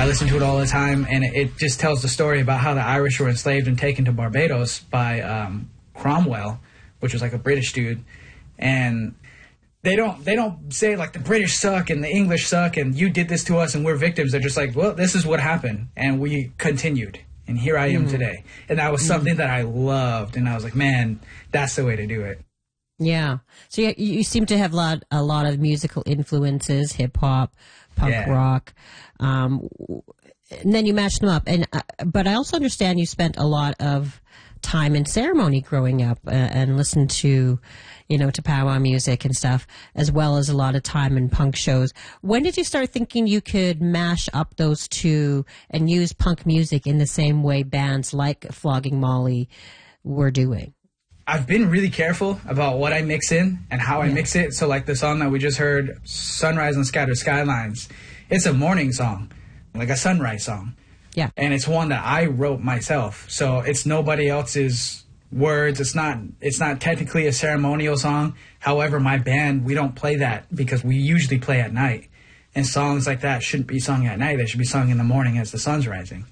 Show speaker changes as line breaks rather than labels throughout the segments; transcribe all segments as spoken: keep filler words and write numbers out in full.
I listen to it all the time, and it, it just tells the story about how the Irish were enslaved and taken to Barbados by um, Cromwell, which was like a British dude. And they don't they don't say like the British suck and the English suck and you did this to us and we're victims. They're just like, well, this is what happened, and we continued, and here I am mm. today. And that was mm. something that I loved, and I was like, man, that's the way to do it.
Yeah. So you, you seem to have a lot, a lot of musical influences, hip hop, punk
yeah.
rock, um, and then you match them up. And uh, but I also understand you spent a lot of time in ceremony growing up uh, and listened to, you know, to powwow music and stuff, as well as a lot of time in punk shows. When did you start thinking you could mash up those two and use punk music in the same way bands like Flogging Molly were doing?
I've been really careful about what I mix in and how I yeah. mix it. So like the song that we just heard, Sunrise on Scattered Skylines, it's a morning song, like a sunrise song.
Yeah.
And it's one that I wrote myself. So it's nobody else's words. It's not it's not technically a ceremonial song. However, my band, we don't play that because we usually play at night. And songs like that shouldn't be sung at night. They should be sung in the morning as the sun's rising.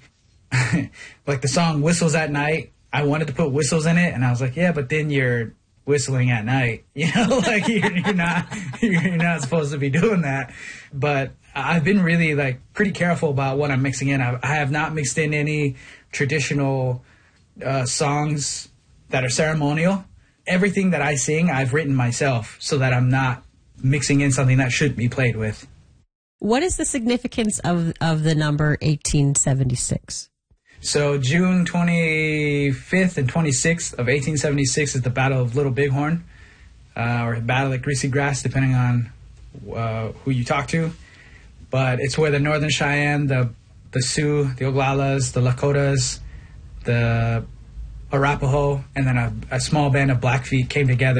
Like the song Whistles at Night, I wanted to put whistles in it, and I was like, yeah, but then you're whistling at night. You know, like you're, you're not you're not supposed to be doing that. But I've been really like pretty careful about what I'm mixing in. I, I have not mixed in any traditional uh, songs that are ceremonial. Everything that I sing, I've written myself so that I'm not mixing in something that shouldn't be played with.
What is the significance of, of the number eighteen seventy-six?
So June twenty-fifth and twenty-sixth of eighteen seventy-six is the Battle of Little Bighorn, uh, or Battle of Greasy Grass, depending on uh, who you talk to. But it's where the Northern Cheyenne, the the Sioux, the Oglalas, the Lakotas, the Arapaho, and then a, a small band of Blackfeet came together